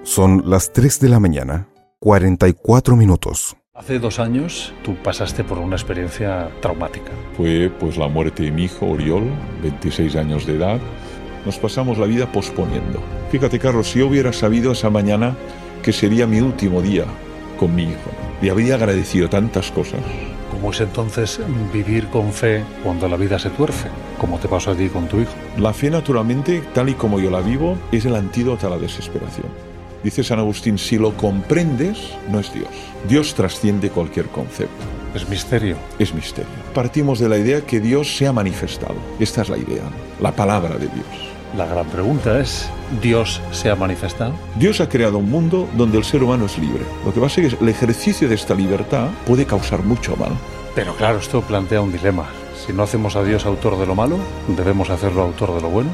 Son las 3 de la mañana, 44 minutos. Hace 2 años tú pasaste por una experiencia traumática. Fue la muerte de mi hijo Oriol, 26 años de edad. Nos pasamos la vida posponiendo. Fíjate, Carlos, si yo hubiera sabido esa mañana que sería mi último día con mi hijo, le habría agradecido tantas cosas. ¿Cómo es entonces vivir con fe cuando la vida se tuerce? ¿Cómo te pasó a ti con tu hijo? La fe, naturalmente, tal y como yo la vivo, es el antídoto a la desesperación. Dice San Agustín, si lo comprendes, no es Dios. Dios trasciende cualquier concepto. Es misterio. Es misterio. Partimos de la idea que Dios se ha manifestado. Esta es la idea, la palabra de Dios. La gran pregunta es, ¿Dios se ha manifestado? Dios ha creado un mundo donde el ser humano es libre. Lo que pasa es que el ejercicio de esta libertad puede causar mucho mal. Pero claro, esto plantea un dilema. Si no hacemos a Dios autor de lo malo, ¿debemos hacerlo autor de lo bueno?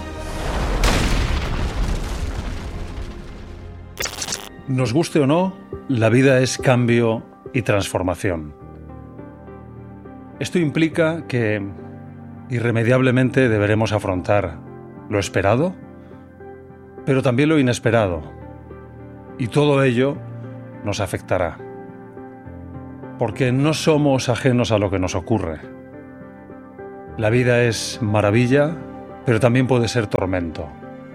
Nos guste o no, la vida es cambio y transformación. Esto implica que irremediablemente deberemos afrontar lo esperado, pero también lo inesperado. Y todo ello nos afectará. Porque no somos ajenos a lo que nos ocurre. La vida es maravilla, pero también puede ser tormento.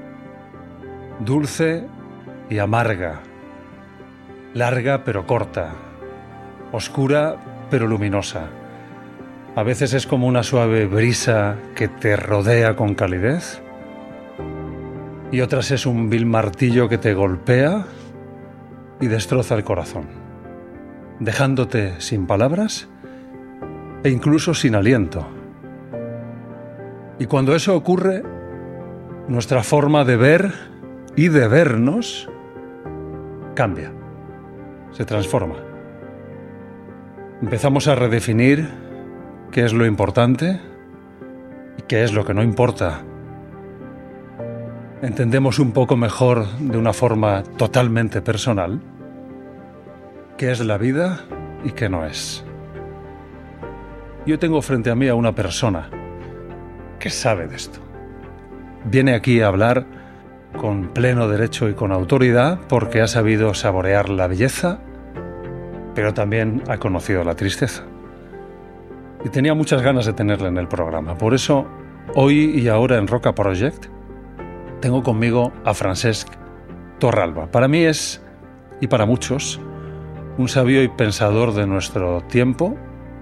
Dulce y amarga. Larga pero corta, oscura pero luminosa. A veces es como una suave brisa que te rodea con calidez y otras es un vil martillo que te golpea y destroza el corazón, dejándote sin palabras e incluso sin aliento. Y cuando eso ocurre, nuestra forma de ver y de vernos cambia. Se transforma. Empezamos a redefinir qué es lo importante y qué es lo que no importa. Entendemos un poco mejor, de una forma totalmente personal, qué es la vida y qué no es. Yo tengo frente a mí a una persona que sabe de esto. Viene aquí a hablar con pleno derecho y con autoridad porque ha sabido saborear la belleza, pero también ha conocido la tristeza. Y tenía muchas ganas de tenerla en el programa. Por eso, hoy y ahora en Roca Project, tengo conmigo a Francesc Torralba. Para mí es, y para muchos, un sabio y pensador de nuestro tiempo,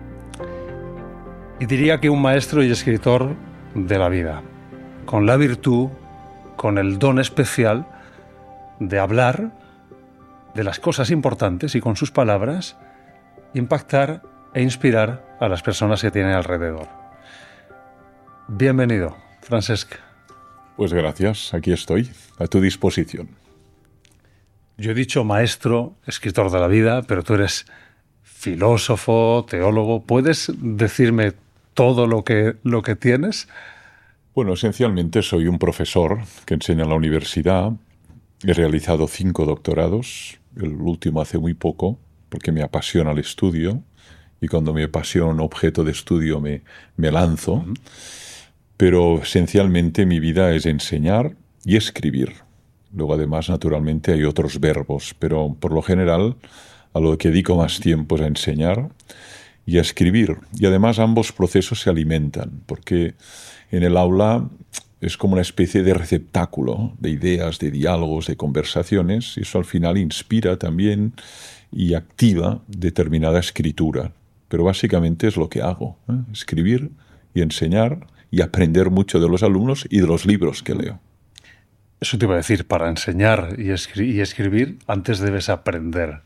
y diría que un maestro y escritor de la vida, con la virtud, con el don especial de hablar de las cosas importantes y con sus palabras impactar e inspirar a las personas que tiene alrededor. Bienvenido, Francesc. Pues gracias, aquí estoy, a tu disposición. Yo he dicho maestro, escritor de la vida, pero tú eres filósofo, teólogo. ¿Puedes decirme todo lo que tienes? Bueno, esencialmente soy un profesor que enseña en la universidad. He realizado 5 doctorados, el último hace muy poco, porque me apasiona el estudio, y cuando me apasiona un objeto de estudio me lanzo. Pero esencialmente mi vida es enseñar y escribir. Luego además, naturalmente, hay otros verbos, pero por lo general a lo que dedico más tiempo es a enseñar y a escribir. Y además ambos procesos se alimentan, porque en el aula es como una especie de receptáculo de ideas, de diálogos, de conversaciones, y eso al final inspira también y activa determinada escritura. Pero básicamente es lo que hago, escribir y enseñar y aprender mucho de los alumnos y de los libros que leo. Eso te iba a decir, para enseñar y escribir, antes debes aprender.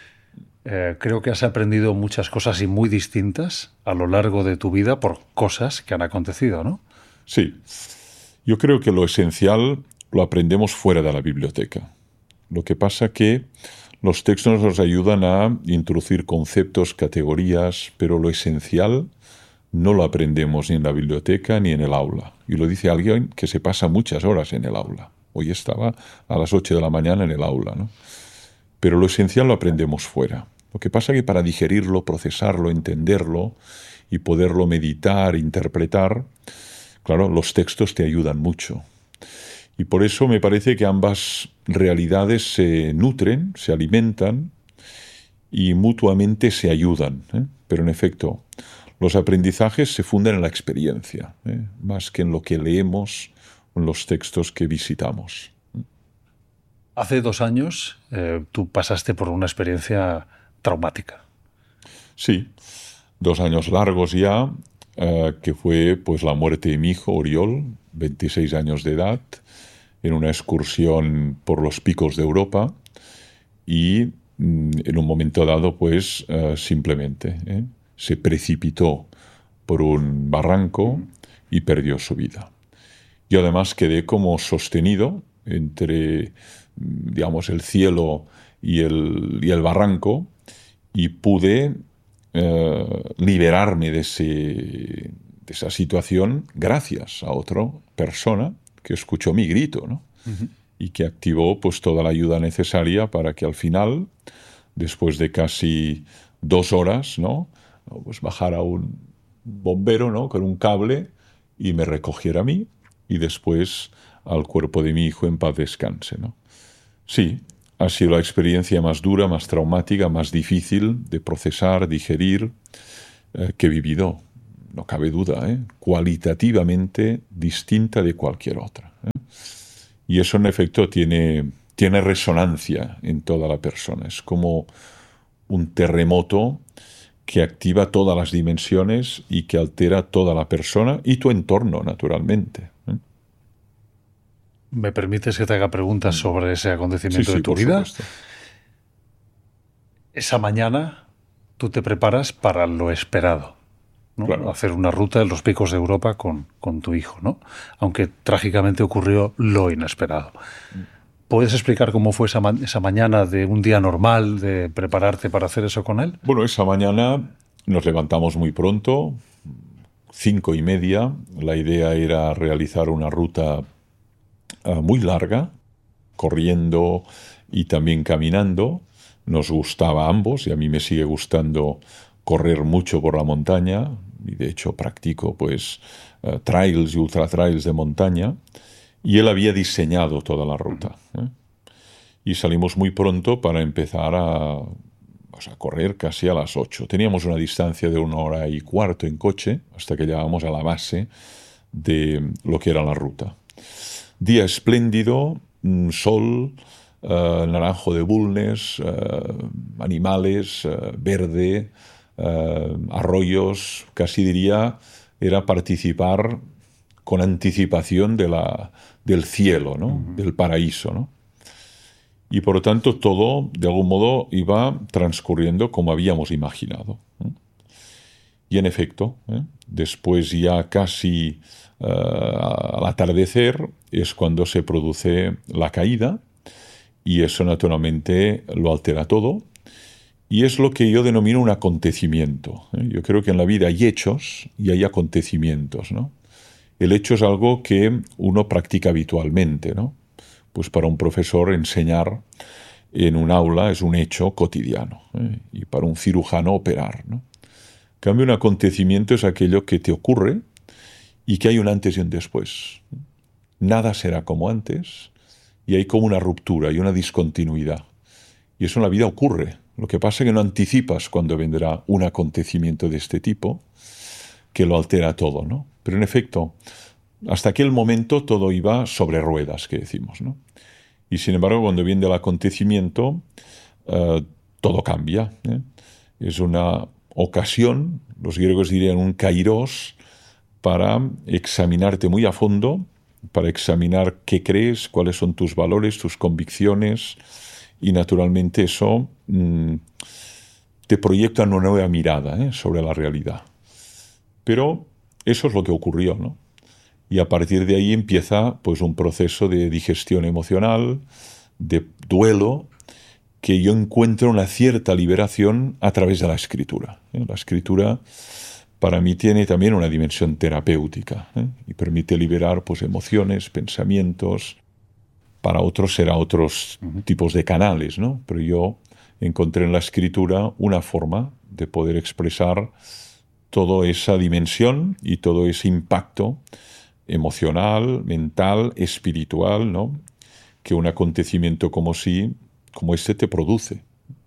Creo que has aprendido muchas cosas y muy distintas a lo largo de tu vida por cosas que han acontecido, ¿no? Sí. Yo creo que lo esencial lo aprendemos fuera de la biblioteca. Lo que pasa que los textos nos ayudan a introducir conceptos, categorías, pero lo esencial no lo aprendemos ni en la biblioteca ni en el aula. Y lo dice alguien que se pasa muchas horas en el aula. Hoy estaba a las 8 de la mañana en el aula, ¿no? Pero lo esencial lo aprendemos fuera. Lo que pasa es que para digerirlo, procesarlo, entenderlo y poderlo meditar, interpretar, claro, los textos te ayudan mucho. Y por eso me parece que ambas realidades se nutren, se alimentan y mutuamente se ayudan, ¿eh? Pero en efecto, los aprendizajes se funden en la experiencia, más que en lo que leemos o en los textos que visitamos. Hace 2 años tú pasaste por una experiencia traumática. Sí, 2 años largos ya, que fue pues la muerte de mi hijo, Oriol, 26 años de edad, en una excursión por los picos de Europa y en un momento dado pues simplemente se precipitó por un barranco y perdió su vida. Yo además quedé como sostenido entre, digamos, el cielo y el barranco y pude liberarme de esa situación gracias a otra persona que escuchó mi grito, ¿no? Uh-huh. Y que activó pues toda la ayuda necesaria para que al final, después de casi 2 horas, ¿no?, pues bajara un bombero, ¿no?, con un cable y me recogiera a mí y después al cuerpo de mi hijo en paz descanse, ¿no? Sí, ha sido la experiencia más dura, más traumática, más difícil de procesar, digerir, que he vivido. No cabe duda, cualitativamente distinta de cualquier otra. Y eso en efecto tiene resonancia en toda la persona. Es como un terremoto que activa todas las dimensiones y que altera toda la persona y tu entorno, naturalmente. ¿Me permites que te haga preguntas sobre ese acontecimiento de tu vida? Supuesto. Esa mañana tú te preparas para lo esperado, ¿no? Claro. Hacer una ruta en los picos de Europa con tu hijo, ¿no? Aunque trágicamente ocurrió lo inesperado. ¿Puedes explicar cómo fue esa mañana de un día normal, de prepararte para hacer eso con él? Bueno, esa mañana nos levantamos muy pronto, 5:30. La idea era realizar una ruta muy larga, corriendo y también caminando. Nos gustaba a ambos y a mí me sigue gustando correr mucho por la montaña y de hecho practico pues trails y ultra trails de montaña y él había diseñado toda la ruta, y salimos muy pronto para empezar a correr casi a las 8. Teníamos una distancia de 1 hora y cuarto en coche hasta que llegábamos a la base de lo que era la ruta. Día espléndido, sol, naranjo de Bulnes, animales, verde, arroyos, casi diría, era participar con anticipación del cielo, ¿no? Uh-huh. Del paraíso, ¿no? Y por lo tanto todo, de algún modo, iba transcurriendo como habíamos imaginado. Y en efecto, después ya casi al atardecer es cuando se produce la caída y eso naturalmente lo altera todo y es lo que yo denomino un acontecimiento. Yo creo que en la vida hay hechos y hay acontecimientos, ¿no? El hecho es algo que uno practica habitualmente, ¿no? Pues para un profesor enseñar en un aula es un hecho cotidiano, y para un cirujano operar, ¿no? En cambio, un acontecimiento es aquello que te ocurre y que hay un antes y un después. Nada será como antes y hay como una ruptura y una discontinuidad. Y eso en la vida ocurre. Lo que pasa es que no anticipas cuando vendrá un acontecimiento de este tipo que lo altera todo, ¿no? Pero en efecto, hasta aquel momento todo iba sobre ruedas, que decimos, ¿no? Y sin embargo, cuando viene el acontecimiento, todo cambia, ¿eh? Es una ocasión, los griegos dirían un kairos, para examinarte muy a fondo, para examinar qué crees, cuáles son tus valores, tus convicciones, y naturalmente eso te proyecta una nueva mirada, sobre la realidad. Pero eso es lo que ocurrió, ¿no? Y a partir de ahí empieza pues un proceso de digestión emocional, de duelo, que yo encuentro una cierta liberación a través de la escritura. La escritura para mí tiene también una dimensión terapéutica, y permite liberar pues emociones, pensamientos. Para otros será otros tipos de canales, ¿no? Pero yo encontré en la escritura una forma de poder expresar toda esa dimensión y todo ese impacto emocional, mental, espiritual, ¿no?, que un acontecimiento como este te produce.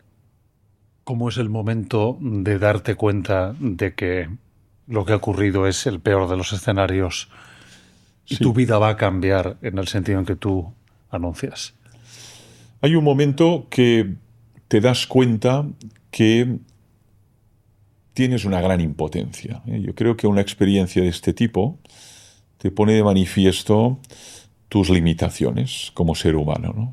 ¿Cómo es el momento de darte cuenta de que lo que ha ocurrido es el peor de los escenarios y Sí. tu vida va a cambiar en el sentido en que tú anuncias? Hay un momento que te das cuenta que tienes una gran impotencia, ¿eh? Yo creo que una experiencia de este tipo te pone de manifiesto tus limitaciones como ser humano, ¿no?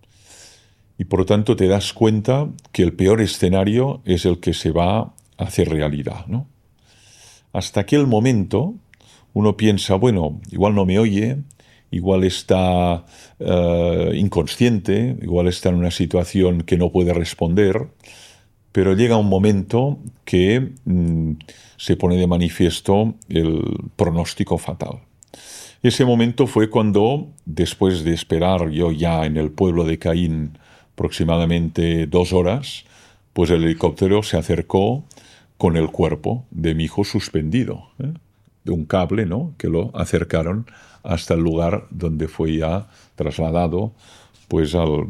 Y por lo tanto te das cuenta que el peor escenario es el que se va a hacer realidad, ¿no? Hasta aquel momento uno piensa, bueno, igual no me oye, igual está inconsciente, igual está en una situación que no puede responder, pero llega un momento que se pone de manifiesto el pronóstico fatal. Ese momento fue cuando, después de esperar yo ya en el pueblo de Caín aproximadamente 2 horas, pues el helicóptero se acercó con el cuerpo de mi hijo suspendido, ¿eh?, de un cable, ¿no?, que lo acercaron hasta el lugar donde fue ya trasladado pues al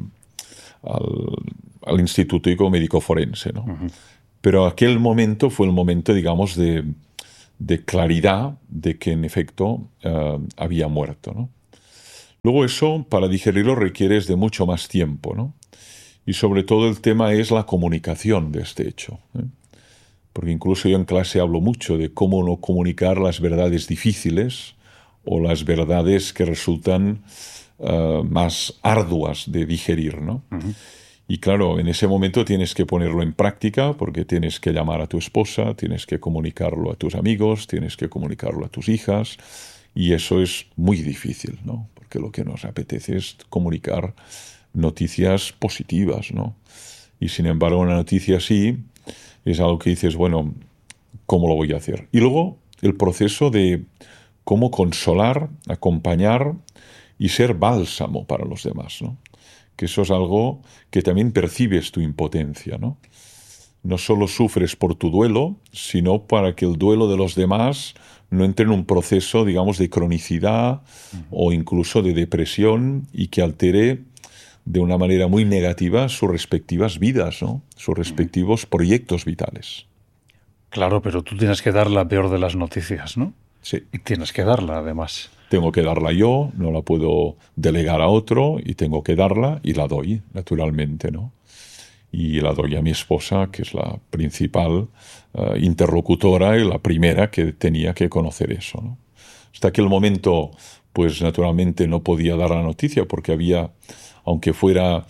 Instituto Médico Forense, ¿no? Uh-huh. Pero aquel momento fue el momento, digamos, de claridad de que en efecto había muerto, ¿no? Luego eso, para digerirlo, requieres de mucho más tiempo, ¿no? Y sobre todo el tema es la comunicación de este hecho, ¿eh? Porque incluso yo en clase hablo mucho de cómo no comunicar las verdades difíciles o las verdades que resultan más arduas de digerir, ¿no? Uh-huh. Y claro, en ese momento tienes que ponerlo en práctica porque tienes que llamar a tu esposa, tienes que comunicarlo a tus amigos, tienes que comunicarlo a tus hijas, y eso es muy difícil, ¿no? Porque lo que nos apetece es comunicar noticias positivas, ¿no? Y sin embargo una noticia así es algo que dices, bueno, ¿cómo lo voy a hacer? Y luego el proceso de cómo consolar, acompañar y ser bálsamo para los demás, ¿no? Que eso es algo que también percibes tu impotencia, ¿no? No solo sufres por tu duelo, sino para que el duelo de los demás no entre en un proceso, digamos, de cronicidad o incluso de depresión y que altere de una manera muy negativa sus respectivas vidas, ¿no?, sus respectivos proyectos vitales. Claro, pero tú tienes que dar la peor de las noticias, ¿no? Sí. Y tienes que darla, además. Tengo que darla yo, no la puedo delegar a otro, y tengo que darla y la doy, naturalmente, ¿no? Y la doy a mi esposa, que es la principal interlocutora y la primera que tenía que conocer eso, ¿no? Hasta aquel momento, pues naturalmente no podía dar la noticia porque había, aunque fuera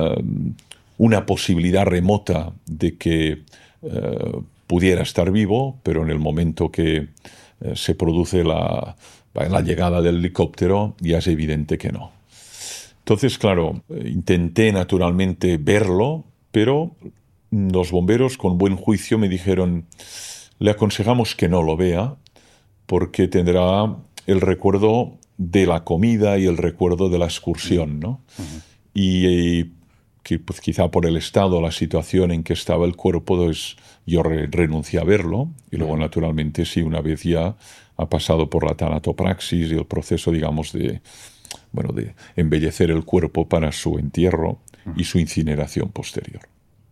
una posibilidad remota de que pudiera estar vivo, pero en el momento que se produce la llegada del helicóptero ya es evidente que no. Entonces, claro, intenté naturalmente verlo, pero los bomberos con buen juicio me dijeron, le aconsejamos que no lo vea porque tendrá el recuerdo de la comida y el recuerdo de la excursión, ¿no? Uh-huh. Y que pues, quizá por el estado, la situación en que estaba el cuerpo, pues, yo renuncié a verlo. Y luego, naturalmente, sí, una vez ya ha pasado por la tanatopraxis y el proceso, digamos, de embellecer el cuerpo para su entierro y su incineración posterior.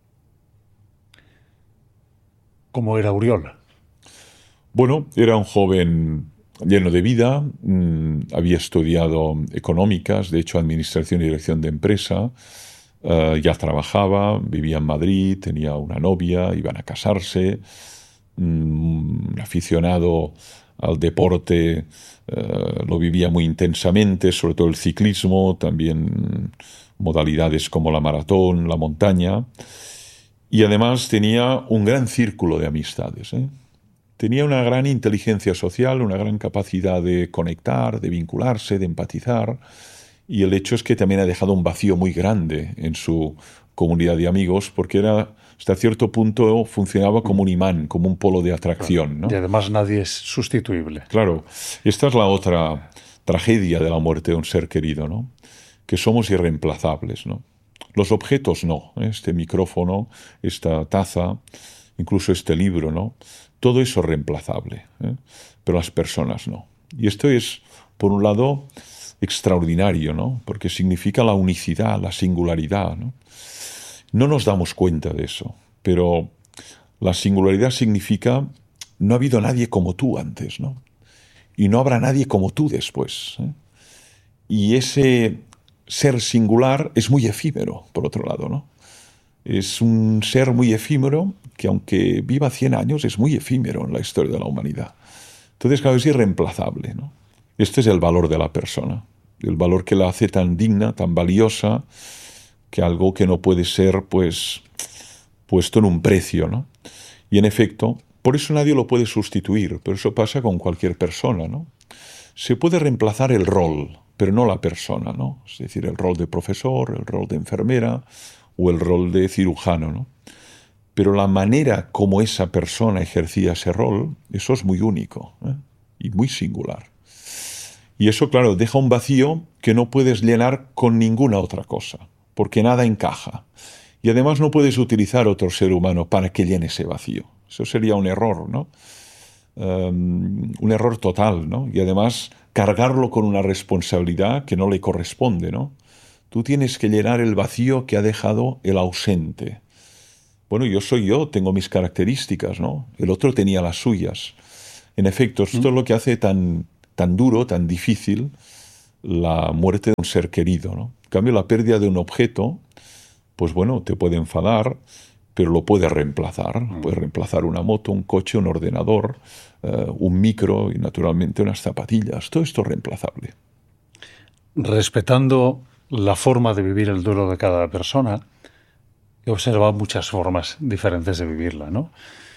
¿Cómo era Oriol? Bueno, era un joven lleno de vida, había estudiado económicas, de hecho administración y dirección de empresa, ya trabajaba, vivía en Madrid, tenía una novia, iban a casarse, un aficionado al deporte, lo vivía muy intensamente, sobre todo el ciclismo, también modalidades como la maratón, la montaña, y además tenía un gran círculo de amistades, ¿eh? Tenía una gran inteligencia social, una gran capacidad de conectar, de vincularse, de empatizar, y el hecho es que también ha dejado un vacío muy grande en su comunidad de amigos, porque era, hasta cierto punto funcionaba como un imán, como un polo de atracción, ¿no? Y además nadie es sustituible. Claro, esta es la otra tragedia de la muerte de un ser querido, ¿no? Que somos irreemplazables, ¿no? Los objetos no, ¿eh? Este micrófono, esta taza, incluso este libro, ¿no? Todo eso es reemplazable, ¿eh? Pero las personas no. Y esto es, por un lado, extraordinario, ¿no? Porque significa la unicidad, la singularidad, ¿no? No nos damos cuenta de eso, pero la singularidad significa no ha habido nadie como tú antes, ¿no? Y no habrá nadie como tú después, ¿eh? Y ese ser singular es muy efímero, por otro lado, ¿no? Es un ser muy efímero que, aunque viva 100 años, es muy efímero en la historia de la humanidad. Entonces, claro, es irreemplazable, ¿no? Este es el valor de la persona, el valor que la hace tan digna, tan valiosa, que algo que no puede ser, pues, puesto en un precio, ¿no? Y en efecto, por eso nadie lo puede sustituir, pero eso pasa con cualquier persona, ¿no? Se puede reemplazar el rol, pero no la persona, ¿no? Es decir, el rol de profesor, el rol de enfermera o el rol de cirujano, ¿no? Pero la manera como esa persona ejercía ese rol, eso es muy único, ¿eh? Y muy singular. Y eso, claro, deja un vacío que no puedes llenar con ninguna otra cosa, porque nada encaja. Y además no puedes utilizar otro ser humano para que llene ese vacío. Eso sería un error, ¿no? Un error total, ¿no? Y además cargarlo con una responsabilidad que no le corresponde, ¿no? Tú tienes que llenar el vacío que ha dejado el ausente. Bueno, yo soy yo, tengo mis características, ¿no? El otro tenía las suyas. En efecto, esto es lo que hace tan duro, tan difícil la muerte de un ser querido, ¿no? En cambio, la pérdida de un objeto, pues bueno, te puede enfadar, pero lo puedes reemplazar. Puedes reemplazar una moto, un coche, un ordenador, un micro y, naturalmente, unas zapatillas. Todo esto es reemplazable. Respetando la forma de vivir el duelo de cada persona, he observado muchas formas diferentes de vivirla, ¿no?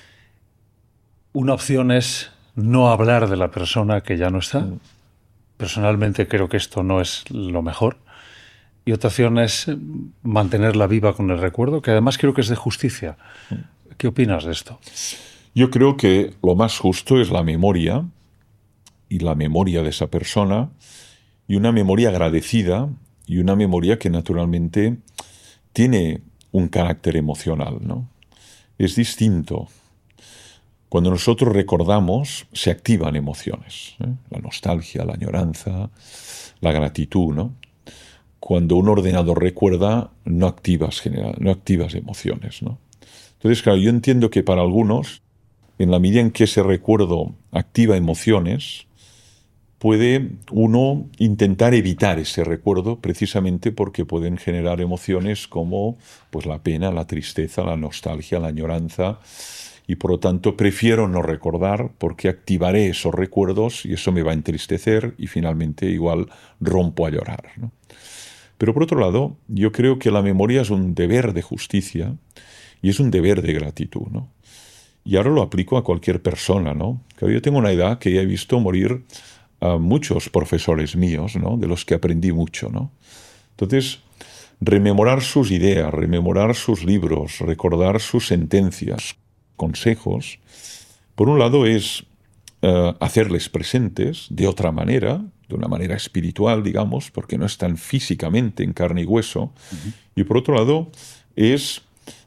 Una opción es no hablar de la persona que ya no está. Personalmente creo que esto no es lo mejor. Y otra opción es mantenerla viva con el recuerdo, que además creo que es de justicia. ¿Qué opinas de esto? Yo creo que lo más justo es la memoria, y la memoria de esa persona, y una memoria agradecida, y una memoria que naturalmente tiene un carácter emocional, ¿no? Es distinto. Cuando nosotros recordamos, se activan emociones, ¿eh? La nostalgia, la añoranza, la gratitud, ¿no? Cuando un ordenador recuerda, no activas emociones, ¿no? Entonces, claro, yo entiendo que para algunos, en la medida en que ese recuerdo activa emociones, puede uno intentar evitar ese recuerdo precisamente porque pueden generar emociones como, pues, la pena, la tristeza, la nostalgia, la añoranza, y por lo tanto prefiero no recordar porque activaré esos recuerdos y eso me va a entristecer y finalmente igual rompo a llorar, ¿no? Pero por otro lado, yo creo que la memoria es un deber de justicia y es un deber de gratitud, ¿no? Y ahora lo aplico a cualquier persona, ¿no? Yo tengo una edad que ya he visto morir a muchos profesores míos, ¿no? De los que aprendí mucho, ¿no? Entonces, rememorar sus ideas, rememorar sus libros, recordar sus sentencias, consejos, por un lado es hacerles presentes de otra manera, de una manera espiritual, digamos, porque no están físicamente en carne y hueso, y por otro lado es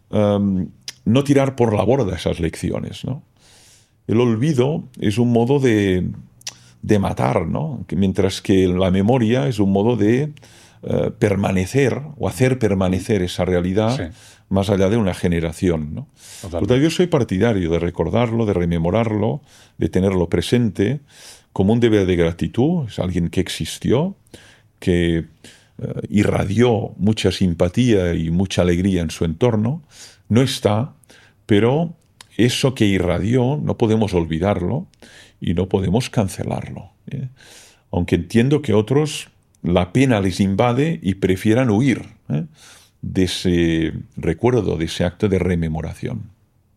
no tirar por la borda esas lecciones, ¿no? El olvido es un modo de matar, ¿no? Mientras que la memoria es un modo de permanecer o hacer permanecer esa realidad, sí, más allá de una generación, ¿no? Totalmente. Yo soy partidario de recordarlo, de rememorarlo, de tenerlo presente como un deber de gratitud. Es alguien que existió, que irradió mucha simpatía y mucha alegría en su entorno. No está, pero eso que irradió no podemos olvidarlo y no podemos cancelarlo, ¿eh? Aunque entiendo que otros la pena les invade y prefieran huir, ¿eh?, de ese recuerdo, de ese acto de rememoración.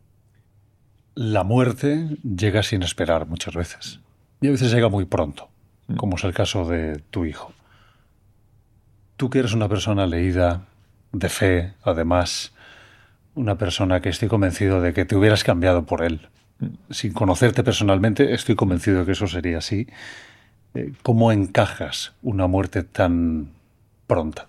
La muerte llega sin esperar muchas veces. Y a veces llega muy pronto, como es el caso de tu hijo. Tú que eres una persona leída, de fe, además, una persona que estoy convencido de que te hubieras cambiado por él. Sin conocerte personalmente, estoy convencido de que eso sería así. ¿Cómo encajas una muerte tan pronta?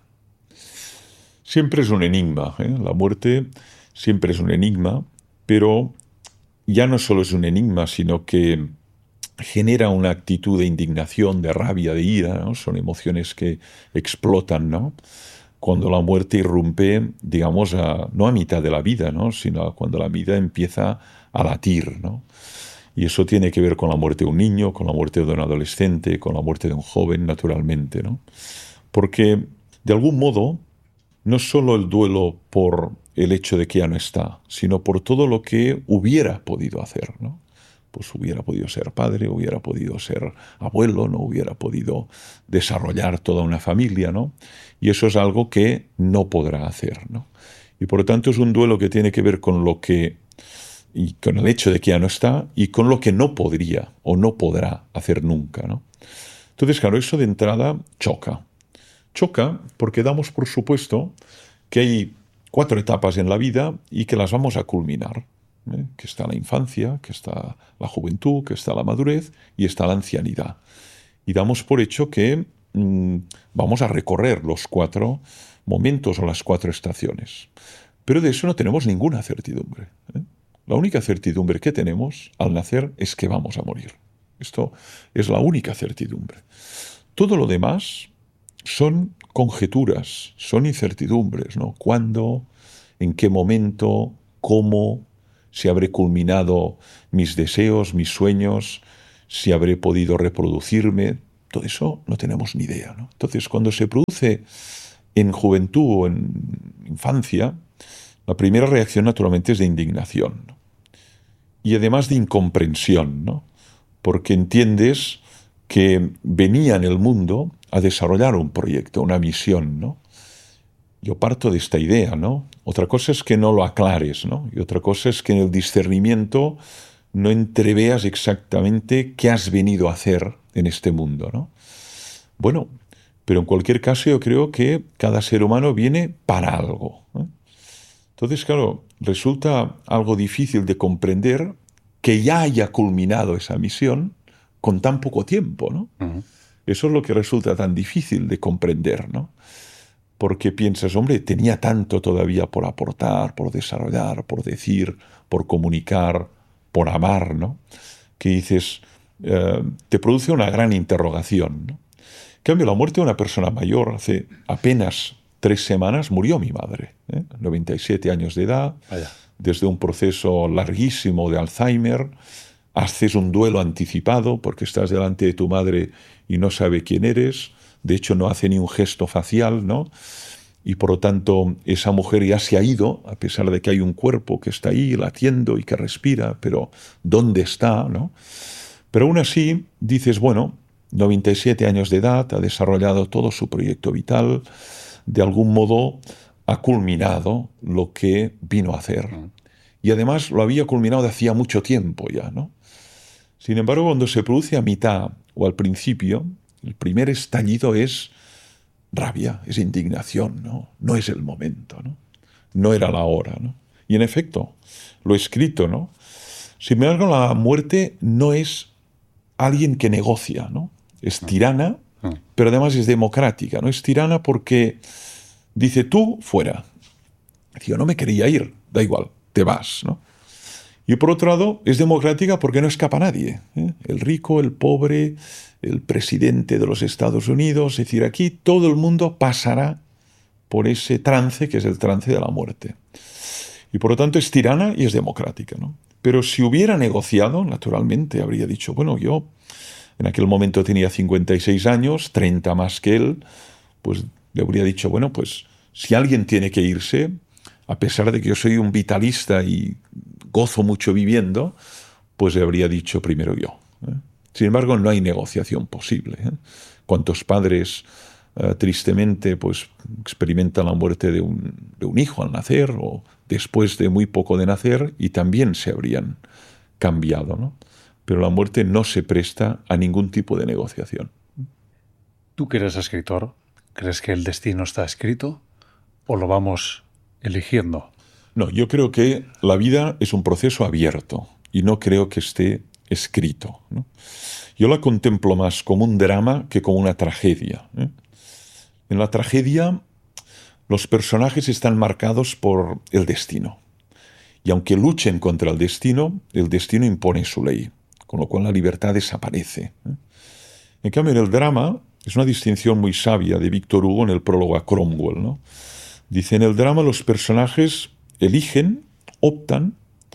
Siempre es un enigma, ¿eh? La muerte siempre es un enigma, pero ya no solo es un enigma, sino que genera una actitud de indignación, de rabia, de ira, ¿no? Son emociones que explotan, ¿no? Cuando la muerte irrumpe, digamos, no a mitad de la vida, ¿no? Sino cuando la vida empieza a latir, ¿no? Y eso tiene que ver con la muerte de un niño, con la muerte de un adolescente, con la muerte de un joven, naturalmente, ¿no? Porque, de algún modo, no solo el duelo por el hecho de que ya no está, sino por todo lo que hubiera podido hacer, ¿no? Pues hubiera podido ser padre, hubiera podido ser abuelo, no hubiera podido desarrollar toda una familia, ¿no? Y eso es algo que no podrá hacer, ¿no? Y por lo tanto es un duelo que tiene que ver con lo que, y con el hecho de que ya no está, y con lo que no podría o no podrá hacer nunca, ¿no? Entonces, claro, eso de entrada choca. Choca porque damos por supuesto que hay 4 etapas en la vida y que las vamos a culminar. Que está la infancia, que está la juventud, que está la madurez y está la ancianidad. Y damos por hecho que vamos a recorrer los 4 momentos o las 4 estaciones. Pero de eso no tenemos ninguna certidumbre. La única certidumbre que tenemos al nacer es que vamos a morir. Esto es la única certidumbre. Todo lo demás son conjeturas, son incertidumbres, ¿no? ¿Cuándo? ¿En qué momento? ¿Cómo? Si habré culminado mis deseos, mis sueños, si habré podido reproducirme, todo eso no tenemos ni idea, ¿no? Entonces, cuando se produce en juventud o en infancia, la primera reacción naturalmente es de indignación, ¿no? Y además de incomprensión, ¿no? Porque entiendes que venía en el mundo a desarrollar un proyecto, una misión, ¿no? Yo parto de esta idea, ¿no? Otra cosa es que no lo aclares, ¿no? Y otra cosa es que en el discernimiento no entreveas exactamente qué has venido a hacer en este mundo, ¿no? Bueno, pero en cualquier caso yo creo que cada ser humano viene para algo, ¿no? Entonces, claro, resulta algo difícil de comprender que ya haya culminado esa misión con tan poco tiempo, ¿no? Uh-huh. Eso es lo que resulta tan difícil de comprender, ¿no? Porque piensas, hombre, tenía tanto todavía por aportar, por desarrollar, por decir, por comunicar, por amar, ¿no? Que dices, te produce una gran interrogación, ¿no? En cambio, la muerte de una persona mayor, hace apenas 3 semanas murió mi madre, 97 años de edad, desde un proceso larguísimo de Alzheimer, haces un duelo anticipado porque estás delante de tu madre y no sabe quién eres. De hecho, no hace ni un gesto facial, ¿no? Y por lo tanto, esa mujer ya se ha ido, a pesar de que hay un cuerpo que está ahí latiendo y que respira, pero ¿dónde está, no? Pero aún así, dices, bueno, 97 años de edad, ha desarrollado todo su proyecto vital, de algún modo ha culminado lo que vino a hacer. Y además lo había culminado de hacía mucho tiempo ya, ¿no? Sin embargo, cuando se produce a mitad o al principio, el primer estallido es rabia, es indignación, ¿no? No es el momento, ¿no? No era la hora, ¿no? Y en efecto, lo he escrito, ¿no? Sin embargo, la muerte no es alguien que negocia, ¿no? Es tirana, pero además es democrática, ¿no? Es tirana porque dice, tú, fuera. Yo no me quería ir, da igual, te vas, ¿no? Y por otro lado, es democrática porque no escapa nadie, ¿eh? El rico, el pobre, el presidente de los Estados Unidos, es decir, aquí todo el mundo pasará por ese trance que es el trance de la muerte. Y por lo tanto es tirana y es democrática, ¿no? Pero si hubiera negociado, naturalmente habría dicho, bueno, yo en aquel momento tenía 56 años, 30 más que él, pues le habría dicho, bueno, pues si alguien tiene que irse, a pesar de que yo soy un vitalista y gozo mucho viviendo, pues le habría dicho primero yo, ¿eh? Sin embargo, no hay negociación posible, ¿eh? ¿Cuántos padres tristemente pues experimentan la muerte de un hijo al nacer o después de muy poco de nacer y también se habrían cambiado, ¿no? Pero la muerte no se presta a ningún tipo de negociación. ¿Tú que eres escritor, crees que el destino está escrito o lo vamos eligiendo? No, yo creo que la vida es un proceso abierto y no creo que esté escrito, ¿no? Yo la contemplo más como un drama que como una tragedia, ¿eh? En la tragedia, los personajes están marcados por el destino. Y aunque luchen contra el destino impone su ley. con lo cual la libertad desaparece. En cambio, en el drama, es una distinción muy sabia de Víctor Hugo en el prólogo a Cromwell, ¿no? Dice, en el drama los personajes eligen, optan,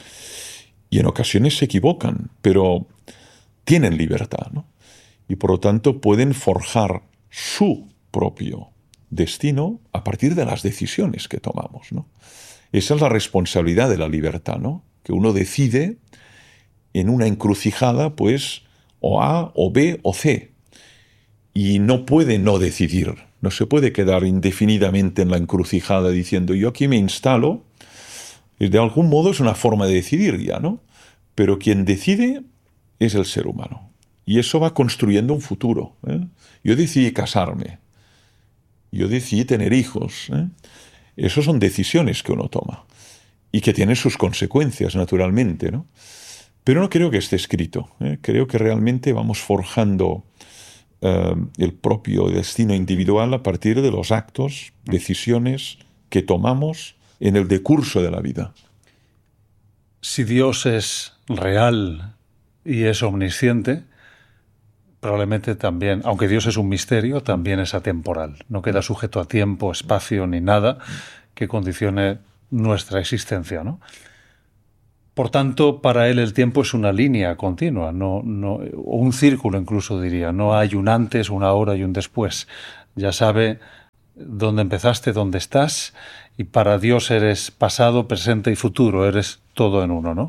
y en ocasiones se equivocan, pero tienen libertad, ¿no? Y por lo tanto pueden forjar su propio destino a partir de las decisiones que tomamos, ¿no? Esa es la responsabilidad de la libertad, ¿no? Que uno decide en una encrucijada, pues, o A, o B, o C. Y no puede no decidir. No se puede quedar indefinidamente en la encrucijada diciendo, yo aquí me instalo. Y de algún modo es una forma de decidir ya, ¿no? Pero quien decide es el ser humano. Y eso va construyendo un futuro, ¿eh? Yo decidí casarme. Yo decidí tener hijos, ¿eh? Esas son decisiones que uno toma y que tienen sus consecuencias, naturalmente, ¿no? Pero no creo que esté escrito, ¿eh? Creo que realmente vamos forjando el propio destino individual a partir de los actos, decisiones que tomamos en el decurso de la vida. Si Dios es real y es omnisciente, probablemente también, aunque Dios es un misterio, también es atemporal. No queda sujeto a tiempo, espacio ni nada que condicione nuestra existencia, ¿no? Por tanto, para él el tiempo es una línea continua, o un círculo incluso diría. No hay un antes, una hora y un después. Ya sabe dónde empezaste, dónde estás, y para Dios eres pasado, presente y futuro, eres todo en uno, ¿no?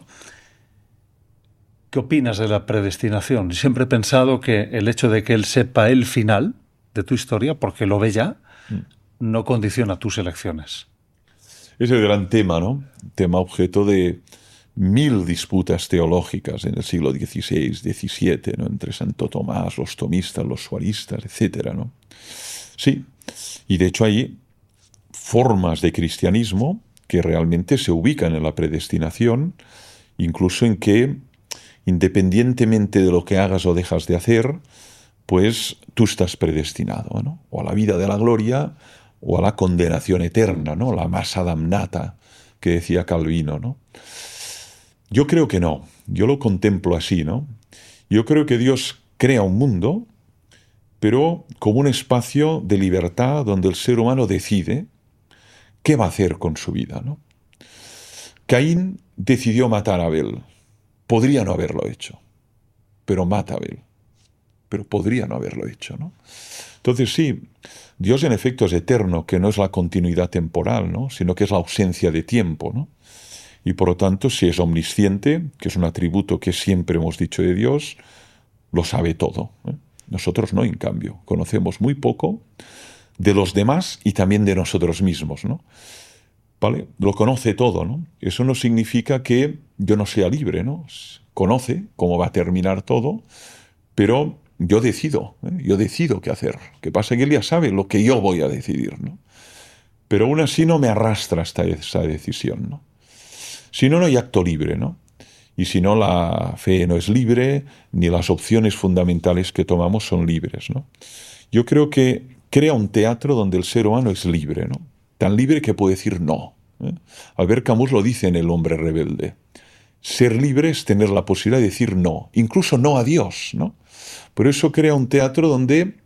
¿Qué opinas de la predestinación? Siempre he pensado que el hecho de que Él sepa el final de tu historia, porque lo ve ya, no condiciona tus elecciones. Es el gran tema, ¿no? Tema objeto de 1000 disputas teológicas en el siglo XVI, XVII, ¿no? Entre Santo Tomás, los tomistas, los suaristas, etcétera, ¿no? Sí, y de hecho hay formas de cristianismo que realmente se ubican en la predestinación, incluso en que, independientemente de lo que hagas o dejas de hacer, pues tú estás predestinado, ¿no? O a la vida de la gloria o a la condenación eterna, ¿no? La massa damnata que decía Calvino, ¿no? Yo creo que no. Yo lo contemplo así, ¿no? Yo creo que Dios crea un mundo, pero como un espacio de libertad donde el ser humano decide qué va a hacer con su vida, ¿no? Caín decidió matar a Abel. Podría no haberlo hecho, pero mata a Abel. Pero podría no haberlo hecho, ¿no? Entonces sí, Dios en efecto es eterno, que no es la continuidad temporal, ¿no? Sino que es la ausencia de tiempo, ¿no? Y por lo tanto, si es omnisciente, que es un atributo que siempre hemos dicho de Dios, lo sabe todo, ¿eh? Nosotros no, en cambio, conocemos muy poco de los demás y también de nosotros mismos, ¿no? ¿Vale? Lo conoce todo, ¿no? Eso no significa que yo no sea libre, ¿no? Conoce cómo va a terminar todo, pero yo decido, ¿eh? Yo decido qué hacer. ¿Qué pasa? Que él ya sabe lo que yo voy a decidir, ¿no? Pero aún así no me arrastra hasta esa decisión, ¿no? Si no, no hay acto libre, ¿no? Y si no, la fe no es libre, ni las opciones fundamentales que tomamos son libres, ¿no? Yo creo que crea un teatro donde el ser humano es libre, ¿no? Tan libre que puede decir no, ¿eh? Albert Camus lo dice en El hombre rebelde. Ser libre es tener la posibilidad de decir no, incluso no a Dios, ¿no? Por eso crea un teatro donde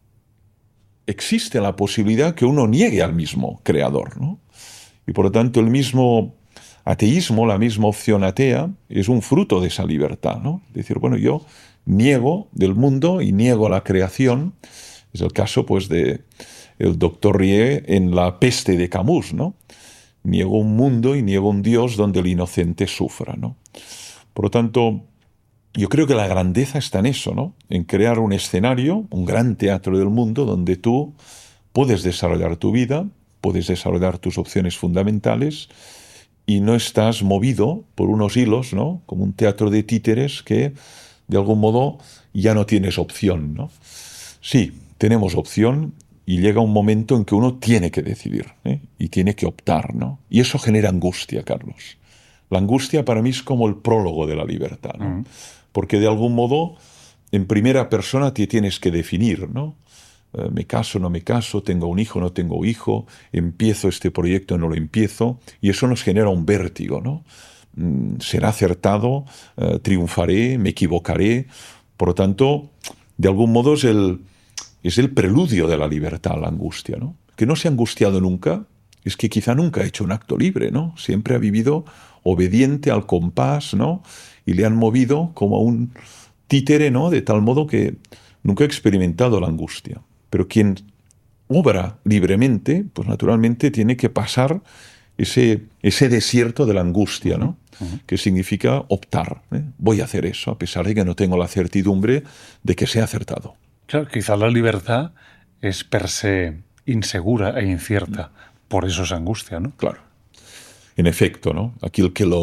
existe la posibilidad que uno niegue al mismo creador, ¿no? Y por lo tanto el mismo ateísmo, la misma opción atea, es un fruto de esa libertad, ¿no? Decir, bueno, yo niego del mundo y niego a la creación. Es el caso, pues, de el doctor Rie en La peste de Camus, ¿no? Niego un mundo y niego un Dios donde el inocente sufra, ¿no? Por lo tanto, yo creo que la grandeza está en eso, ¿no? En crear un escenario, un gran teatro del mundo donde tú puedes desarrollar tu vida, puedes desarrollar tus opciones fundamentales y no estás movido por unos hilos, ¿no? Como un teatro de títeres que, de algún modo, ya no tienes opción, ¿no? Sí, tenemos opción y llega un momento en que uno tiene que decidir, ¿eh? Y tiene que optar, ¿no? Y eso genera angustia, Carlos. La angustia para mí es como el prólogo de la libertad, ¿no? Porque de algún modo, en primera persona te tienes que definir, ¿no? Me caso, no me caso, tengo un hijo, no tengo hijo, empiezo este proyecto, no lo empiezo, y eso nos genera un vértigo, ¿no? será acertado, triunfaré, me equivocaré. Por lo tanto, de algún modo es el preludio de la libertad, la angustia, ¿no? Que no se ha angustiado nunca, es que quizá nunca ha hecho un acto libre, ¿no? Siempre ha vivido obediente al compás, ¿no? Y le han movido como a un títere, ¿no? De tal modo que nunca ha experimentado la angustia. Pero quien obra libremente, pues naturalmente tiene que pasar ese desierto de la angustia, ¿no? Que significa optar, ¿eh? Voy a hacer eso, a pesar de que no tengo la certidumbre de que sea acertado. Claro, quizá la libertad es per se insegura e incierta. Por eso es angustia, ¿no? Claro. En efecto, ¿no? Aquí el que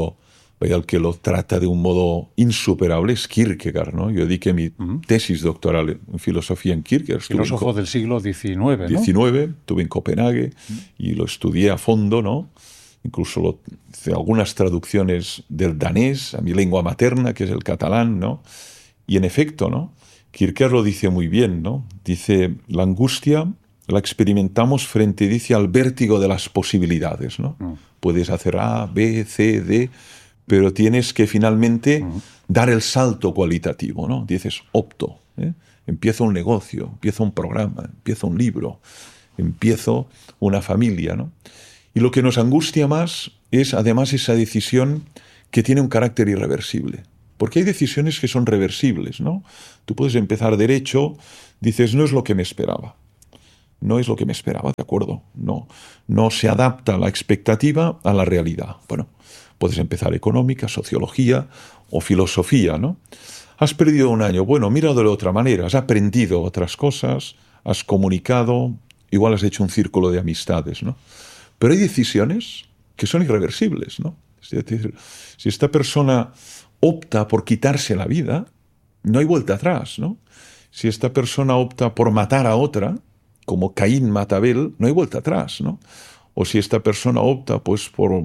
lo trata de un modo insuperable es Kierkegaard, ¿no? Yo dediqué mi tesis doctoral en filosofía en Kierkegaard. Filósofo del siglo XIX, ¿no? Estuve en Copenhague y lo estudié a fondo, ¿no? Incluso hice algunas traducciones del danés a mi lengua materna, que es el catalán, ¿no? Y en efecto, ¿no? Kierkegaard lo dice muy bien, ¿no? Dice, la angustia la experimentamos frente, dice, al vértigo de las posibilidades, ¿no? Puedes hacer A, B, C, D, pero tienes que finalmente dar el salto cualitativo, ¿no? Dices, opto, ¿eh? Empiezo un negocio, empiezo un programa, empiezo un libro, empiezo una familia, ¿no? Y lo que nos angustia más es, además, esa decisión que tiene un carácter irreversible. Porque hay decisiones que son reversibles, ¿no? Tú puedes empezar derecho, dices, no es lo que me esperaba. No es lo que me esperaba, ¿de acuerdo? No se adapta la expectativa a la realidad. Bueno, puedes empezar económica, sociología o filosofía, ¿no? Has perdido un año. Bueno, míralo de otra manera. Has aprendido otras cosas, has comunicado, igual has hecho un círculo de amistades, ¿no? Pero hay decisiones que son irreversibles, ¿no? Es decir, si esta persona opta por quitarse la vida, no hay vuelta atrás, ¿no? Si esta persona opta por matar a otra, como Caín mata a Abel, no hay vuelta atrás, ¿no? O si esta persona opta, pues, por,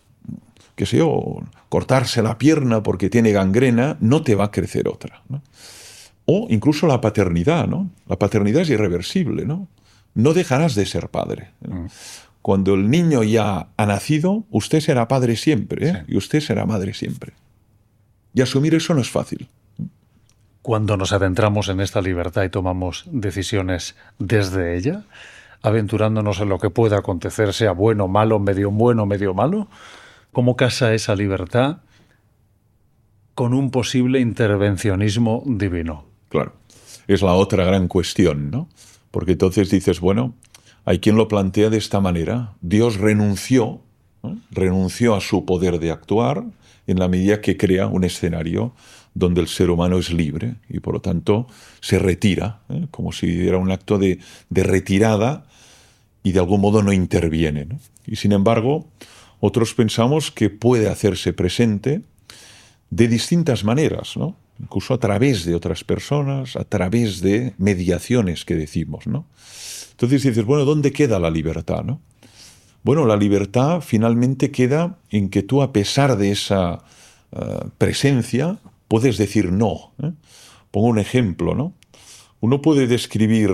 qué sé yo, cortarse la pierna porque tiene gangrena, no te va a crecer otra, ¿no? O incluso la paternidad, ¿no? La paternidad es irreversible, ¿no? No dejarás de ser padre, ¿no? Cuando el niño ya ha nacido, usted será padre siempre, ¿eh? Sí. Y usted será madre siempre. Y asumir eso no es fácil. Cuando nos adentramos en esta libertad y tomamos decisiones desde ella, aventurándonos en lo que pueda acontecer, sea bueno, malo, medio malo, ¿cómo casa esa libertad con un posible intervencionismo divino? Claro, es la otra gran cuestión, ¿no? Porque entonces dices, bueno, hay quien lo plantea de esta manera. Dios renunció, ¿no? Renunció a su poder de actuar en la medida que crea un escenario donde el ser humano es libre y por lo tanto se retira, ¿eh? Como si era un acto de retirada y de algún modo no interviene, ¿no? Y sin embargo, otros pensamos que puede hacerse presente de distintas maneras, ¿no? Incluso a través de otras personas, a través de mediaciones que decimos, ¿no? Entonces dices, bueno, ¿dónde queda la libertad, no? Bueno, la libertad finalmente queda en que tú, a pesar de esa presencia, puedes decir no, ¿eh? Pongo un ejemplo, ¿no? Uno puede describir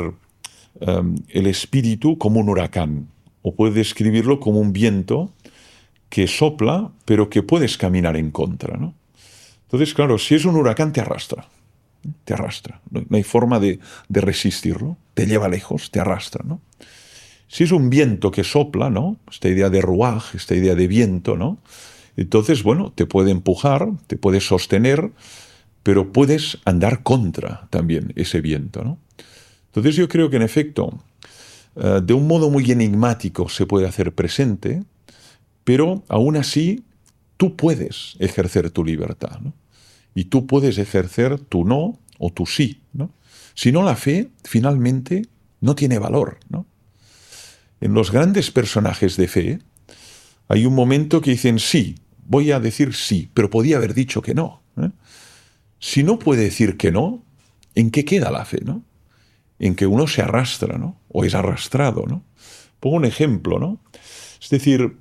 el espíritu como un huracán, o puede describirlo como un viento que sopla, pero que puedes caminar en contra, ¿no? Entonces, claro, si es un huracán, te arrastra. Te arrastra. No hay forma de resistirlo. Te lleva lejos, te arrastra, ¿no? Si es un viento que sopla, ¿no? Esta idea de ruaj, esta idea de viento, ¿no? Entonces, bueno, te puede empujar, te puede sostener, pero puedes andar contra también ese viento, ¿no? Entonces yo creo que, en efecto, de un modo muy enigmático se puede hacer presente, pero aún así tú puedes ejercer tu libertad, ¿no? Y tú puedes ejercer tu no o tu sí, ¿no? Si no, la fe finalmente no tiene valor, ¿no? En los grandes personajes de fe hay un momento que dicen sí, voy a decir sí, pero podía haber dicho que no, ¿eh? Si no puede decir que no, ¿en qué queda la fe, no? En que uno se arrastra, ¿no? O es arrastrado, ¿no? Pongo un ejemplo, ¿no? Es decir,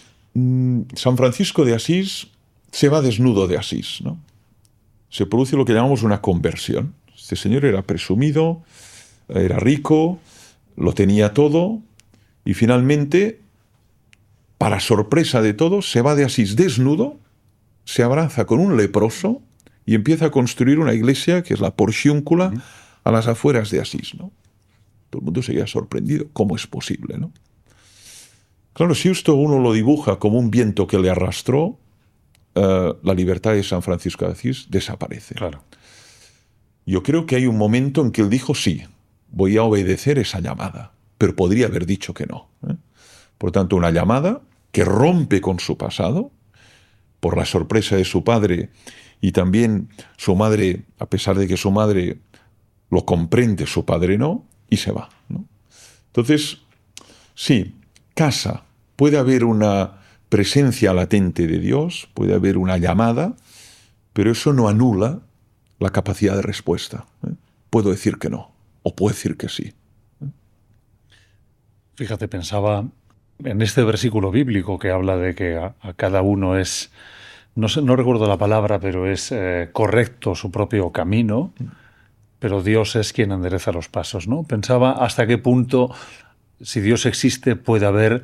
San Francisco de Asís se va desnudo de Asís, ¿no? Se produce lo que llamamos una conversión. Este señor era presumido, era rico, lo tenía todo, y finalmente, para sorpresa de todos, se va de Asís desnudo se abraza con un leproso y empieza a construir una iglesia que es la Porciúncula a las afueras de Asís, ¿no? Todo el mundo seguía sorprendido. ¿Cómo es posible, no? Claro, si esto uno lo dibuja como un viento que le arrastró, la libertad de San Francisco de Asís desaparece. Claro. Yo creo que hay un momento en que él dijo, sí, voy a obedecer esa llamada, pero podría haber dicho que no. Por tanto, una llamada que rompe con su pasado, por la sorpresa de su padre, y también su madre, a pesar de que su madre lo comprende, su padre no, y se va, ¿no? Entonces, sí, casa, puede haber una presencia latente de Dios, puede haber una llamada, pero eso no anula la capacidad de respuesta. Puedo decir que no, o puedo decir que sí. Fíjate, pensaba en este versículo bíblico que habla de que a cada uno es, no sé, no recuerdo la palabra, pero es correcto su propio camino, pero Dios es quien endereza los pasos, ¿no? Pensaba hasta qué punto, si Dios existe, puede haber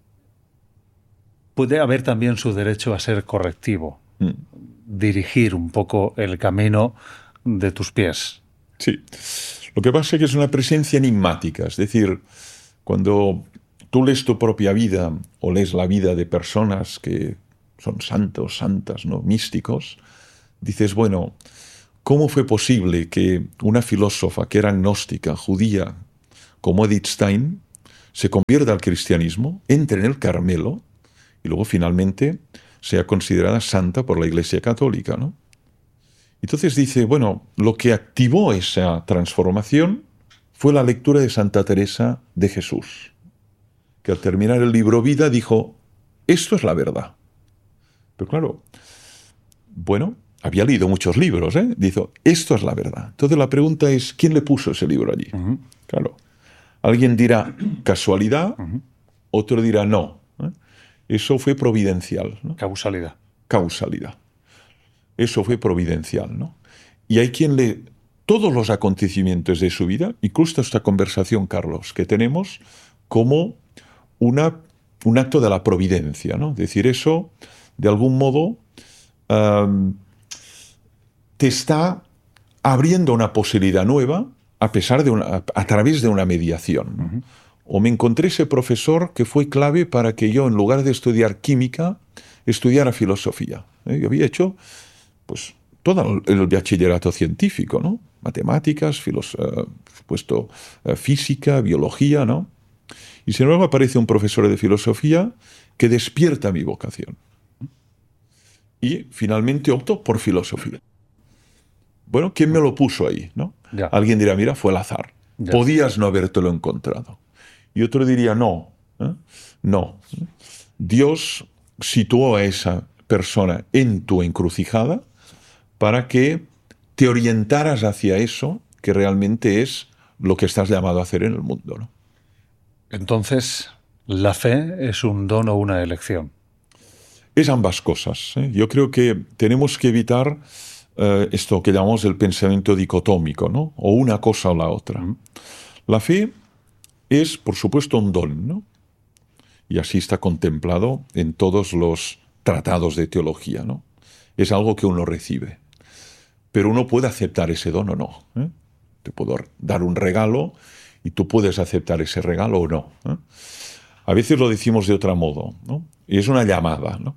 también su derecho a ser correctivo, dirigir un poco el camino de tus pies. Sí, lo que pasa es que es una presencia enigmática, es decir, cuando tú lees tu propia vida o lees la vida de personas que son santos, santas, ¿no? Místicos, dices, bueno, ¿cómo fue posible que una filósofa que era agnóstica, judía, como Edith Stein, se convierta al cristianismo, entre en el Carmelo y luego finalmente sea considerada santa por la Iglesia Católica, ¿no? Entonces dice, bueno, lo que activó esa transformación fue la lectura de Santa Teresa de Jesús, que al terminar el libro Vida dijo, esto es la verdad. Pero claro, bueno, había leído muchos libros, ¿eh? Dijo, esto es la verdad. Entonces la pregunta es, ¿quién le puso ese libro allí? Claro, alguien dirá casualidad, otro dirá no. Eso fue providencial, ¿no? Causalidad. Causalidad. Eso fue providencial, ¿no? Y hay quien lee todos los acontecimientos de su vida, incluso esta conversación, Carlos, que tenemos, como un acto de la providencia, ¿no? Es decir, eso, de algún modo, te está abriendo una posibilidad nueva a través de una mediación, ¿no? O me encontré ese profesor que fue clave para que yo, en lugar de estudiar química, estudiara filosofía. Yo había hecho pues todo el bachillerato científico, ¿no? Matemáticas, física, biología, ¿no? Y sin embargo aparece un profesor de filosofía que despierta mi vocación. Y finalmente opto por filosofía. Bueno, ¿quién me lo puso ahí, no? Ya. Alguien dirá, mira, fue el azar. Ya. Podías no habértelo encontrado. Y otro diría, no. No. Dios situó a esa persona en tu encrucijada para que te orientaras hacia eso que realmente es lo que estás llamado a hacer en el mundo, ¿no? Entonces, ¿la fe es un don o una elección? Es ambas cosas, ¿eh? Yo creo que tenemos que evitar esto que llamamos el pensamiento dicotómico, ¿no? O una cosa o la otra. La fe es, por supuesto, un don, ¿no? Y así está contemplado en todos los tratados de teología, ¿no? Es algo que uno recibe. Pero uno puede aceptar ese don o no, ¿eh? Te puedo dar un regalo y tú puedes aceptar ese regalo o no, ¿eh? A veces lo decimos de otro modo, ¿no? Y es una llamada, ¿no?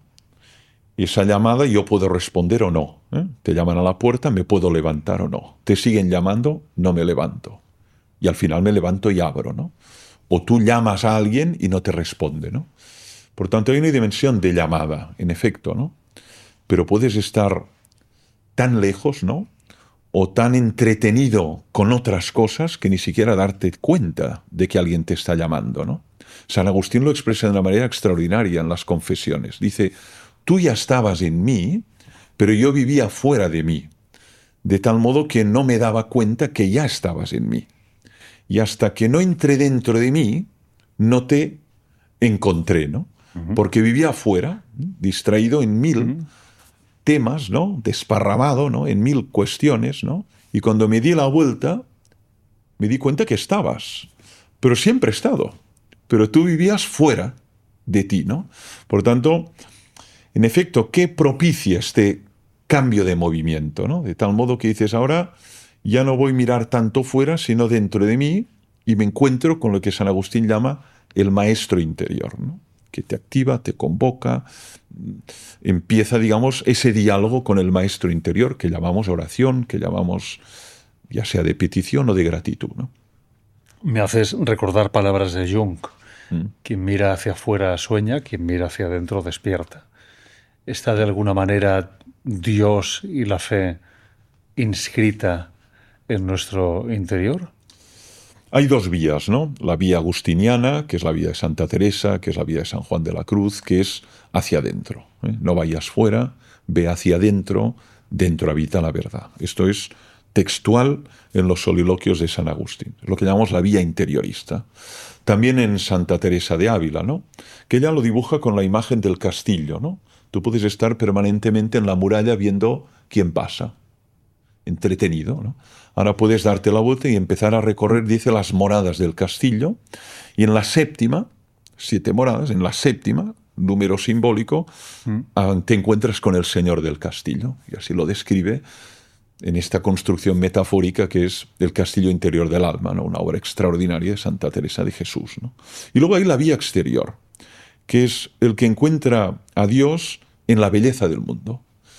Y esa llamada yo puedo responder o no, ¿eh? Te llaman a la puerta, me puedo levantar o no. Te siguen llamando, no me levanto. Y al final me levanto y abro, ¿no? O tú llamas a alguien y no te responde, ¿no? Por tanto, hay una dimensión de llamada, en efecto, ¿no? Pero puedes estar tan lejos, ¿no? O tan entretenido con otras cosas que ni siquiera darte cuenta de que alguien te está llamando, ¿no? San Agustín lo expresa de una manera extraordinaria en las Confesiones. Dice, tú ya estabas en mí, pero yo vivía fuera de mí, de tal modo que no me daba cuenta que ya estabas en mí. Y hasta que no entré dentro de mí, no te encontré, ¿no? Porque vivía afuera, distraído en mil temas, ¿no? Desparramado, ¿no? En mil cuestiones, ¿no? Y cuando me di la vuelta, me di cuenta que estabas, pero siempre he estado, pero tú vivías fuera de ti, ¿no? Por tanto, En efecto, ¿qué propicia este cambio de movimiento, ¿no? De tal modo que dices, ahora ya no voy a mirar tanto fuera, sino dentro de mí, y me encuentro con lo que San Agustín llama el maestro interior, ¿no? Que te activa, te convoca, empieza, digamos, ese diálogo con el maestro interior, que llamamos oración, que llamamos ya sea de petición o de gratitud, ¿no? Me haces recordar palabras de Jung. Quien mira hacia afuera sueña, quien mira hacia adentro despierta. ¿Está de alguna manera Dios y la fe inscrita en nuestro interior? Hay dos vías, ¿no? La vía agustiniana, que es la vía de Santa Teresa, que es la vía de San Juan de la Cruz, que es hacia adentro, ¿eh? No vayas fuera, ve hacia adentro, dentro habita la verdad. Esto es textual en los soliloquios de San Agustín, lo que llamamos la vía interiorista. También en Santa Teresa de Ávila, ¿no? Que ella lo dibuja con la imagen del castillo, ¿no? Tú puedes estar permanentemente en la muralla viendo quién pasa, entretenido, ¿no? Ahora puedes darte la vuelta y empezar a recorrer, dice, las moradas del castillo, y en la séptima, 7 moradas, en la séptima, número simbólico, te encuentras con el señor del castillo, y así lo describe en esta construcción metafórica que es el castillo interior del alma, ¿no? Una obra extraordinaria de Santa Teresa de Jesús, ¿no? Y luego hay la vía exterior, que es el que encuentra a Dios en la belleza del mundo.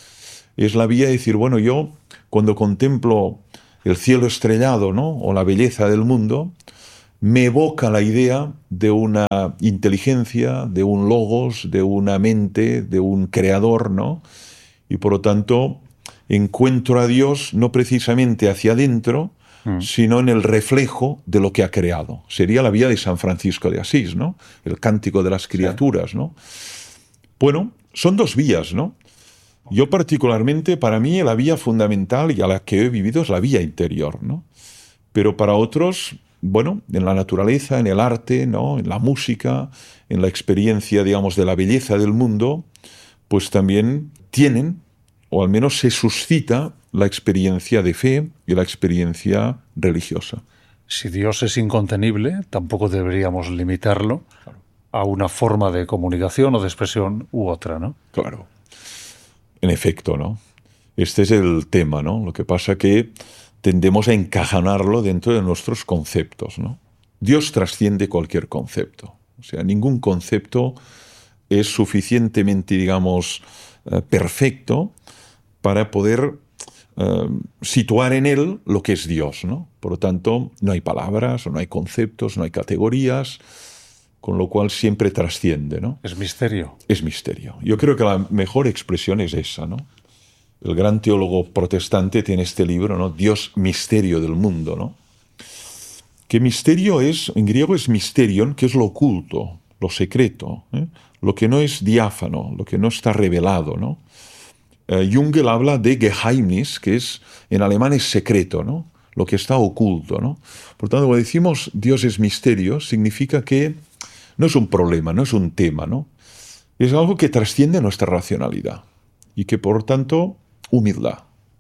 Es la vía de decir, bueno, yo cuando contemplo el cielo estrellado, ¿no? O la belleza del mundo, me evoca la idea de una inteligencia, de un logos, de una mente, de un creador, ¿no? Y por lo tanto encuentro a Dios no precisamente hacia adentro, sino en el reflejo de lo que ha creado. Sería la vía de San Francisco de Asís, ¿no? El cántico de las criaturas, ¿no? Bueno, son dos vías, ¿no? Yo particularmente, para mí, la vía fundamental y a la que he vivido es la vía interior, ¿no? Pero para otros, bueno, en la naturaleza, en el arte, ¿no? En la música, en la experiencia, digamos, de la belleza del mundo, pues también tienen, o al menos se suscita, la experiencia de fe y la experiencia religiosa. Si Dios es incontenible, tampoco deberíamos limitarlo a una forma de comunicación o de expresión u otra, ¿no? Claro. En efecto, ¿no? Este es el tema, ¿no? Lo que pasa que tendemos a encajanarlo dentro de nuestros conceptos, ¿no? Dios trasciende cualquier concepto. O sea, ningún concepto es suficientemente, digamos, perfecto para poder situar en él lo que es Dios, ¿no? Por lo tanto, no hay palabras, no hay conceptos, no hay categorías, con lo cual siempre trasciende, ¿no? Es misterio. Es misterio. Yo creo que la mejor expresión es esa, ¿no? El gran teólogo protestante tiene este libro, ¿no? Dios, misterio del mundo, ¿no? Que misterio es, en griego es mysterion, que es lo oculto, lo secreto, ¿eh? Lo que no es diáfano, lo que no está revelado, ¿no? Jung habla de Geheimnis, que es, en alemán es secreto, ¿no? Lo que está oculto, ¿no? Por tanto, cuando decimos Dios es misterio, significa que no es un problema, no es un tema, ¿no? Es algo que trasciende nuestra racionalidad y que, por tanto, humildad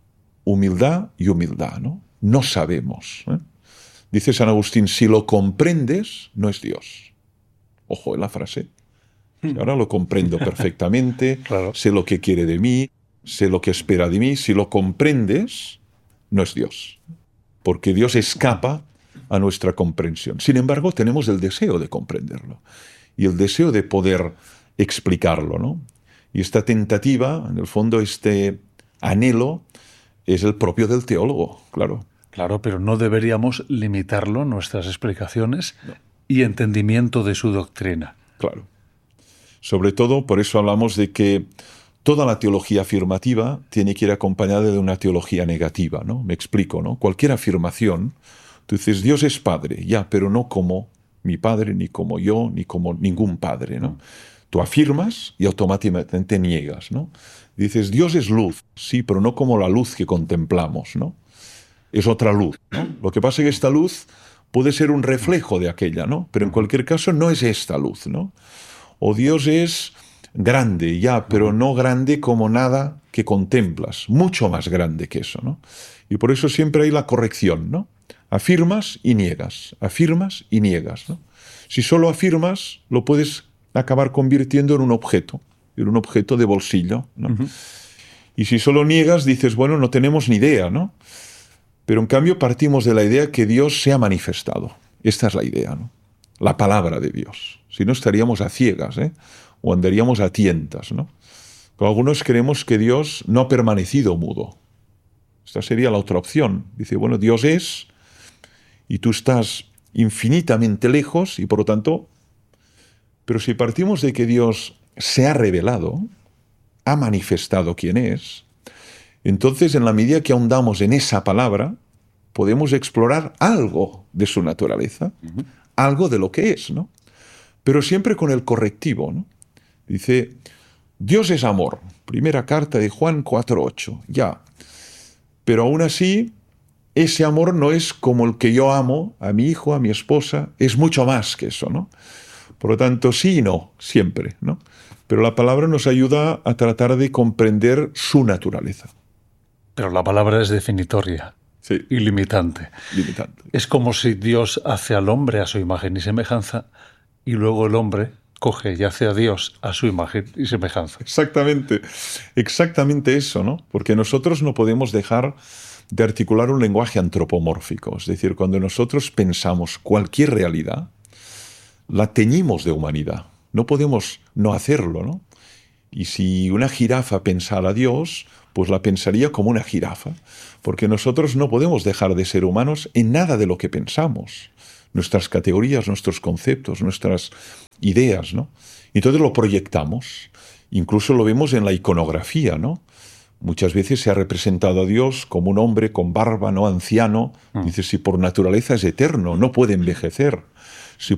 y humildad, ¿no? No sabemos, ¿eh? Dice San Agustín, si lo comprendes, no es Dios. Ojo en la frase. Ahora lo comprendo perfectamente, Claro. Sé lo que quiere de mí, sé lo que espera de mí. Si lo comprendes, no es Dios. Porque Dios escapa a nuestra comprensión. Sin embargo, tenemos el deseo de comprenderlo y el deseo de poder explicarlo, ¿no? Y esta tentativa, en el fondo, este anhelo, es el propio del teólogo, claro. Claro, pero no deberíamos limitarlo, nuestras explicaciones y entendimiento de su doctrina. Claro. Sobre todo, por eso hablamos de que toda la teología afirmativa tiene que ir acompañada de una teología negativa, ¿no? Me explico, ¿no? Cualquier afirmación, tú dices, Dios es Padre, ya, pero no como mi Padre, ni como yo, ni como ningún Padre, ¿no? Tú afirmas y automáticamente niegas, ¿no? Dices, Dios es luz, sí, pero no como la luz que contemplamos, ¿no? Es otra luz, ¿no? Lo que pasa es que esta luz puede ser un reflejo de aquella, ¿no? Pero en cualquier caso no es esta luz, ¿no? O Dios es grande, ya, pero no grande como nada que contemplas, mucho más grande que eso, ¿no? Y por eso siempre hay la corrección, ¿no? Afirmas y niegas, afirmas y niegas, ¿no? Si solo afirmas, lo puedes acabar convirtiendo en un objeto, era un objeto de bolsillo, ¿no? Y si solo niegas, dices, bueno, no tenemos ni idea, ¿no? Pero en cambio partimos de la idea que Dios se ha manifestado. Esta es la idea, ¿no? La palabra de Dios. Si no, estaríamos a ciegas, ¿eh? O andaríamos a tientas, ¿no? Pero algunos creemos que Dios no ha permanecido mudo. Esta sería la otra opción. Dice, bueno, Dios es, y tú estás infinitamente lejos, y por lo tanto... Pero si partimos de que Dios se ha revelado, ha manifestado quién es, entonces en la medida que ahondamos en esa palabra, podemos explorar algo de su naturaleza, algo de lo que es, ¿no? Pero siempre con el correctivo, ¿no? Dice, Dios es amor. Primera carta de Juan 4:8. Ya. Pero aún así, ese amor no es como el que yo amo a mi hijo, a mi esposa. Es mucho más que eso, ¿no? Por lo tanto, sí y no, siempre, ¿no? Pero la palabra nos ayuda a tratar de comprender su naturaleza. Pero la palabra es definitoria. Sí. Y limitante. Limitante. Es como si Dios hace al hombre a su imagen y semejanza y luego el hombre coge y hace a Dios a su imagen y semejanza. Exactamente, exactamente eso, ¿no? Porque nosotros no podemos dejar de articular un lenguaje antropomórfico. Es decir, cuando nosotros pensamos cualquier realidad, la teñimos de humanidad. No podemos no hacerlo, ¿no? Y si una jirafa pensara a Dios, pues la pensaría como una jirafa, porque nosotros no podemos dejar de ser humanos en nada de lo que pensamos. Nuestras categorías, nuestros conceptos, nuestras ideas, ¿no? Entonces lo proyectamos. Incluso lo vemos en la iconografía, ¿no? Muchas veces se ha representado a Dios como un hombre con barba, no anciano. Dice, si por naturaleza es eterno, no puede envejecer.